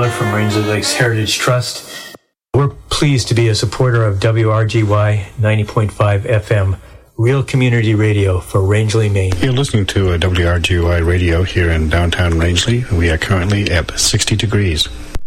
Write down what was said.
Miller from Rangeley Lakes Heritage Trust. We're pleased to be a supporter of WRGY 90.5 FM, real community radio for Rangeley, Maine. You're listening to WRGY radio here in downtown Rangeley. We are currently at 60 degrees.